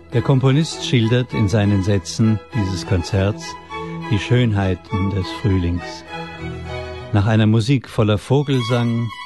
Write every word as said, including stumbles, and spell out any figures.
Der Komponist schildert in seinen Sätzen dieses Konzerts die Schönheiten des Frühlings. Nach einer Musik voller Vogelsang,